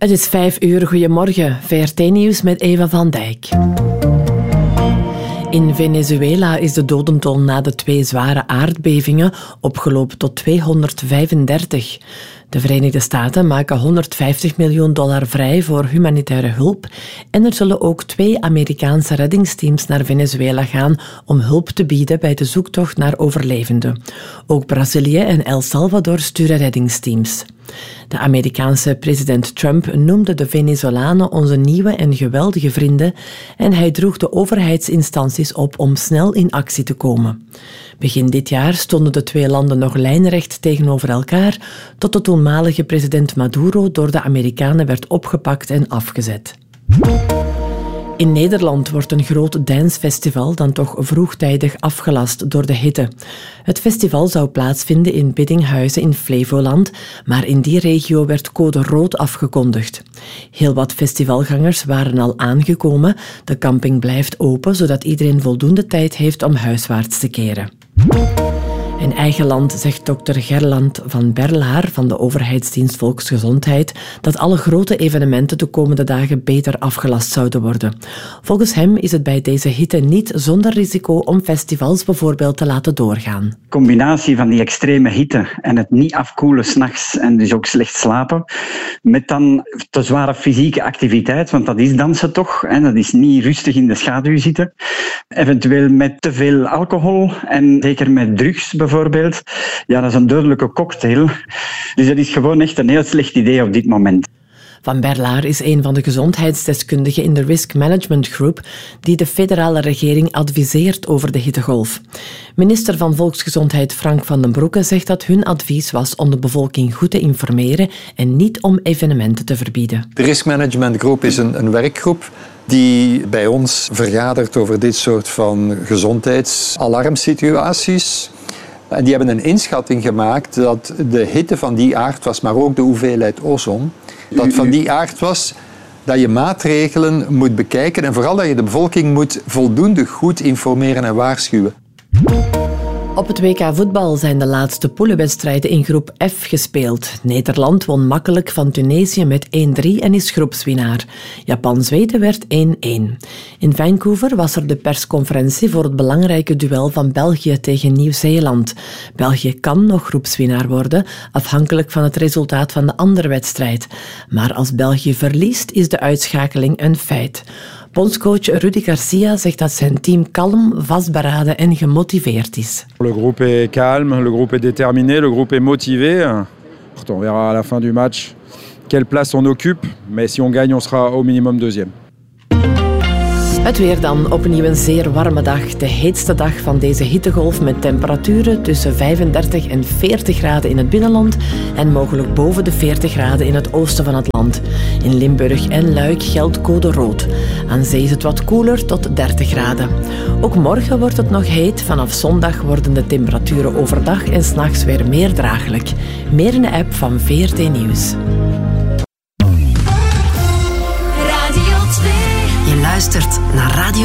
Het is 5:00. Goedemorgen. VRT-nieuws met Eva van Dijk. In Venezuela is de dodental na de 2 zware aardbevingen opgelopen tot 235. De Verenigde Staten maken $150 miljoen vrij voor humanitaire hulp en er zullen ook 2 Amerikaanse reddingsteams naar Venezuela gaan om hulp te bieden bij de zoektocht naar overlevenden. Ook Brazilië en El Salvador sturen reddingsteams. De Amerikaanse president Trump noemde de Venezolanen onze nieuwe en geweldige vrienden en hij droeg de overheidsinstanties op om snel in actie te komen. Begin dit jaar stonden de 2 landen nog lijnrecht tegenover elkaar, tot de toenmalige president Maduro door de Amerikanen werd opgepakt en afgezet. In Nederland wordt een groot dancefestival dan toch vroegtijdig afgelast door de hitte. Het festival zou plaatsvinden in Biddinghuizen in Flevoland, maar in die regio werd code rood afgekondigd. Heel wat festivalgangers waren al aangekomen. De camping blijft open, zodat iedereen voldoende tijd heeft om huiswaarts te keren. In eigen land zegt dokter Gerland van Berlaar van de overheidsdienst Volksgezondheid dat alle grote evenementen de komende dagen beter afgelast zouden worden. Volgens hem is het bij deze hitte niet zonder risico om festivals bijvoorbeeld te laten doorgaan. De combinatie van die extreme hitte en het niet afkoelen 's nachts en dus ook slecht slapen, met dan te zware fysieke activiteit, want dat is dansen toch, en dat is niet rustig in de schaduw zitten. Eventueel met te veel alcohol en zeker met drugs bijvoorbeeld. Ja, dat is een dodelijke cocktail. Dus dat is gewoon echt een heel slecht idee op dit moment. Van Berlaar is een van de gezondheidsdeskundigen in de Risk Management Group die de federale regering adviseert over de hittegolf. Minister van Volksgezondheid Frank van den Broeke zegt dat hun advies was om de bevolking goed te informeren en niet om evenementen te verbieden. De Risk Management Group is een werkgroep die bij ons vergadert over dit soort van gezondheidsalarmsituaties. En die hebben een inschatting gemaakt dat de hitte van die aard was, maar ook de hoeveelheid ozon, dat van die aard was dat je maatregelen moet bekijken en vooral dat je de bevolking moet voldoende goed informeren en waarschuwen. Op het WK voetbal zijn de laatste poelenwedstrijden in groep F gespeeld. Nederland won makkelijk van Tunesië met 1-3 en is groepswinnaar. Japan-Zweden werd 1-1. In Vancouver was er de persconferentie voor het belangrijke duel van België tegen Nieuw-Zeeland. België kan nog groepswinnaar worden, afhankelijk van het resultaat van de andere wedstrijd. Maar als België verliest, is de uitschakeling een feit. Bondscoach Rudy Garcia zegt dat zijn team kalm, vastberaden en gemotiveerd is. Le groupe est calme, le groupe est déterminé, le groupe est motivé. On verra à la fin du match quelle place on occupe, mais si on gagne, on sera au minimum deuxième. Het weer dan, opnieuw een zeer warme dag. De heetste dag van deze hittegolf met temperaturen tussen 35 en 40 graden in het binnenland en mogelijk boven de 40 graden in het oosten van het land. In Limburg en Luik geldt code rood. Aan zee is het wat koeler tot 30 graden. Ook morgen wordt het nog heet. Vanaf zondag worden de temperaturen overdag en 's nachts weer meer draaglijk. Meer in de app van VRT Nieuws. Je luistert naar Radio